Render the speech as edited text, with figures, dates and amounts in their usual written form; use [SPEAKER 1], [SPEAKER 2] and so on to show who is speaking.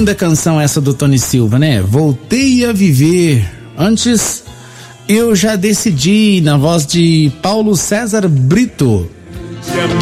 [SPEAKER 1] Linda canção essa do Tony Silva, né? Voltei a viver. Antes, eu já decidi, na voz de Paulo César Brito.